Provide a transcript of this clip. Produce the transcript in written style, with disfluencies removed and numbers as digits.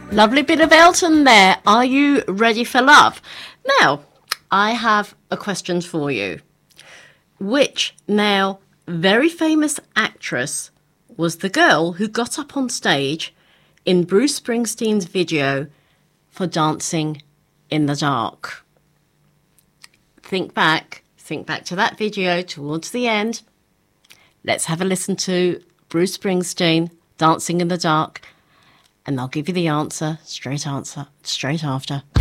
Lovely bit of Elton there. Are you ready for love? Now, I have a question for you. Which now very famous actress was the girl who got up on stage in Bruce Springsteen's video for Dancing in the Dark? Think back to that video towards the end. Let's have a listen to Bruce Springsteen, Dancing in the Dark, and I'll give you the answer straight after.